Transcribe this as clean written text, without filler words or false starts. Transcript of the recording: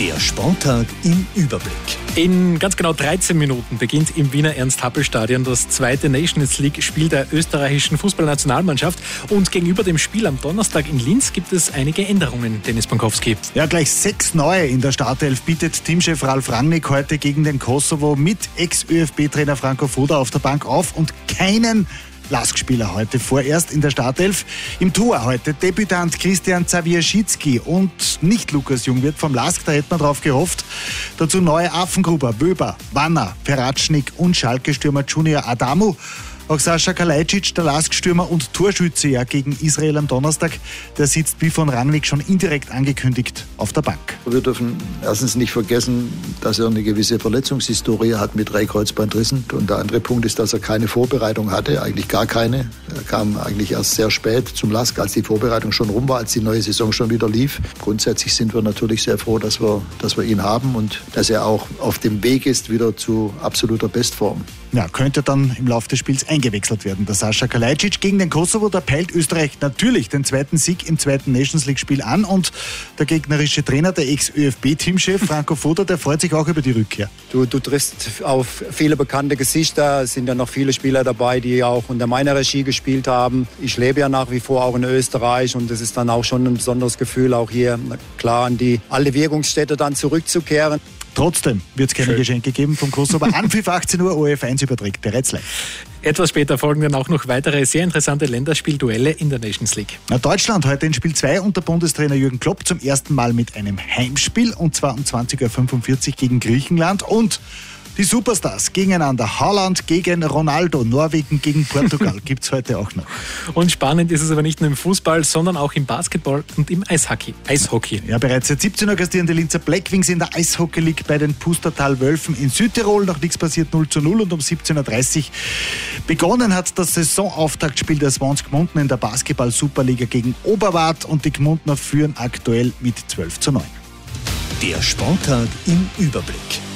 Der Sporttag im Überblick. In ganz genau 13 Minuten beginnt im Wiener Ernst-Happel-Stadion das zweite Nations League-Spiel der österreichischen Fußballnationalmannschaft. Und gegenüber dem Spiel am Donnerstag in Linz gibt es einige Änderungen, Dennis Pankowski. Ja, gleich 6 neue in der Startelf bietet Teamchef Ralf Rangnick heute gegen den Kosovo mit Ex-ÖFB-Trainer Franco Foda auf der Bank auf und keinen LASK-Spieler heute vorerst in der Startelf. Im Tor heute Debütant Christian Zawierschicki und nicht Lukas Jungwirth vom LASK, da hätte man drauf gehofft. Dazu neue Affengruber, Wöber, Wanner, Peratschnik und Schalke-Stürmer Junior Adamu. Auch Sascha Kalajdzic, der LASK-Stürmer und Torschütze ja gegen Israel am Donnerstag, der sitzt wie von Rangnick schon indirekt angekündigt auf der Bank. Wir dürfen erstens nicht vergessen, dass er eine gewisse Verletzungshistorie hat mit 3 Kreuzbandrissen. Und der andere Punkt ist, dass er keine Vorbereitung hatte, eigentlich gar keine. Er kam eigentlich erst sehr spät zum LASK, als die Vorbereitung schon rum war, als die neue Saison schon wieder lief. Grundsätzlich sind wir natürlich sehr froh, dass wir ihn haben und dass er auch auf dem Weg ist wieder zu absoluter Bestform. Ja, könnte dann im Laufe des Spiels eingewechselt werden. Der Sascha Kalajdzic gegen den Kosovo, da peilt Österreich natürlich den zweiten Sieg im zweiten Nations League-Spiel an und der gegnerische Trainer, der Ex-ÖFB-Teamchef Franco Foda, der freut sich auch über die Rückkehr. Du triffst auf viele bekannte Gesichter, es sind ja noch viele Spieler dabei, die auch unter meiner Regie gespielt haben. Ich lebe ja nach wie vor auch in Österreich und es ist dann auch schon ein besonderes Gefühl, auch hier klar an die alte Wirkungsstätte dann zurückzukehren. Trotzdem wird es keine Geschenke geben vom Kosovo. Anpfiff 18 Uhr, ORF1 überträgt bereits live. Etwas später folgen dann auch noch weitere sehr interessante Länderspielduelle in der Nations League. Deutschland heute in Spiel 2 unter Bundestrainer Jürgen Klopp zum ersten Mal mit einem Heimspiel und zwar um 20.45 Uhr gegen Griechenland und die Superstars gegeneinander. Haaland gegen Ronaldo, Norwegen gegen Portugal gibt es heute auch noch. Und spannend ist es aber nicht nur im Fußball, sondern auch im Basketball und im Eishockey. Ja, bereits seit 17 Uhr gastieren die Linzer Blackwings in der Eishockey League bei den Pustertal Wölfen in Südtirol. Noch nichts passiert, 0:0 und um 17.30 Uhr begonnen hat das Saisonauftaktspiel der Swans Gmunden in der Basketball-Superliga gegen Oberwart und die Gmundner führen aktuell mit 12:9. Der Sporttag im Überblick.